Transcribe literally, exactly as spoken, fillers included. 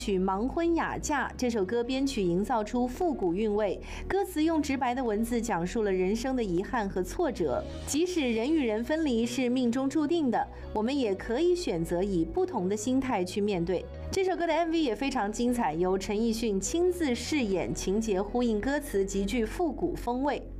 曲《盲婚哑嫁》这首歌编曲营造出复古韵味，歌词用直白的文字讲述了人生的遗憾和挫折。即使人与人分离是命中注定的，我们也可以选择以不同的心态去面对。这首歌的 M V 也非常精彩，由陈奕迅亲自饰演，情节呼应歌词，极具复古风味。